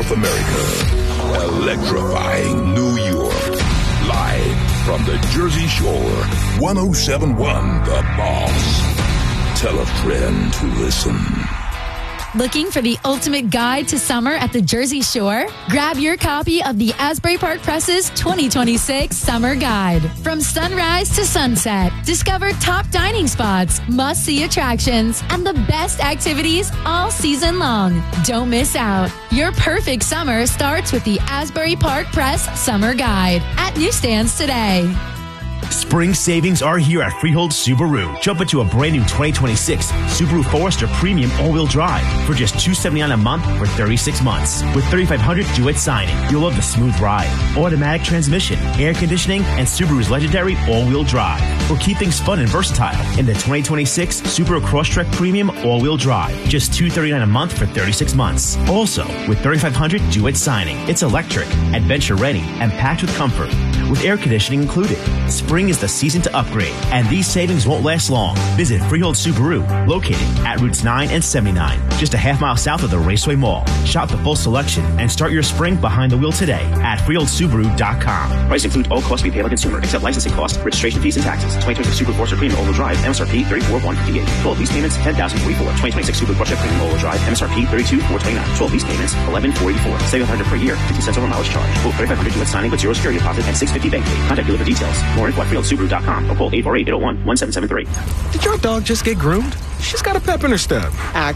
North America, electrifying New York. Live from the Jersey Shore, 107.1 The Boss. Tell a friend to listen. Looking for the ultimate guide to summer at the Jersey Shore? Grab your copy of the Asbury Park Press's 2026 Summer Guide. From sunrise to sunset, discover top dining spots, must-see attractions, and the best activities all season long. Don't miss out. Your perfect summer starts with the Asbury Park Press Summer Guide at newsstands today. Spring savings are here at Freehold Subaru. Jump into a brand new 2026 Subaru Forester Premium All-Wheel Drive for just $279 a month for 36 months. With $3,500 due at signing, you'll love the smooth ride, automatic transmission, air conditioning, and Subaru's legendary all-wheel drive. Or keep things fun and versatile in the 2026 Subaru Crosstrek Premium All-Wheel Drive. Just $239 a month for 36 months. Also, with $3,500 due at signing, it's electric, adventure-ready, and packed with comfort, with air conditioning included. Spring is the season to upgrade, and these savings won't last long. Visit Freehold Subaru, located at routes 9 and 79, just a half mile south of the Raceway Mall. Shop the full selection and start your spring behind the wheel today at freeholdsubaru.com. Price includes all costs to be paid by consumer, except licensing costs, registration fees, and taxes. 2026 Subaru Forester Premium All-Wheel Drive, MSRP $34,158. 12 lease payments, $10,044. 2026 Subaru Crosstrek Premium All-Wheel Drive, MSRP $32,429. 12 lease payments, $11,484. $700 per year, 50 cents over mileage charge. Quote $3,500 due at signing with zero security deposit and $650 bank fee. Contact dealer for details. More info at freeholdsubaru.com or call 848-801-1773. Did your dog just get groomed? She's got a pep in her step.